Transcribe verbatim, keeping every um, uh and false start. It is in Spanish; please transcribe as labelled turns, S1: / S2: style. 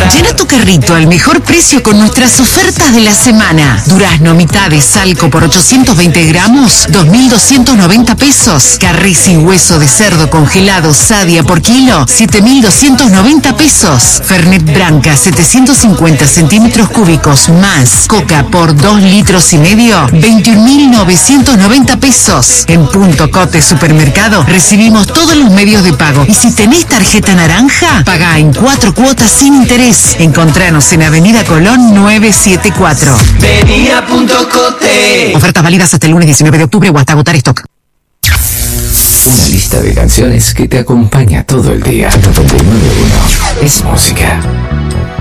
S1: Llena tu carrito al mejor precio con nuestras ofertas de la semana. Durazno mitad de Salco por ochocientos veinte gramos, dos mil doscientos noventa pesos. Carré sin hueso de cerdo congelado Sadia por kilo, siete mil doscientos noventa pesos. Fernet Branca setecientos cincuenta centímetros cúbicos más Coca por dos litros y medio, veintiún mil novecientos noventa pesos. En Punto Cote Supermercado recibimos todos los medios de pago. Y si tenés tarjeta naranja, pagá en cuatro cuotas sin interés. Encontranos en Avenida Colón novecientos setenta y cuatro.
S2: Vení a Punto Cote.
S1: Ofertas válidas hasta el lunes diecinueve de octubre o hasta agotar stock.
S3: Una lista de canciones que te acompaña todo el día. noventa y nueve punto uno es música.